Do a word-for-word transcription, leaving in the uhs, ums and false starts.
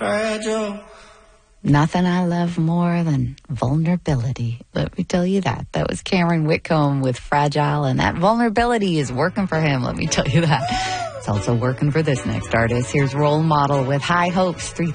fragile. Nothing I love more than vulnerability. Let me tell you that. That was Cameron Whitcomb with Fragile, and that vulnerability is working for him. Let me tell you that. It's also working for this next artist. Here's Role Model with High Hopes, three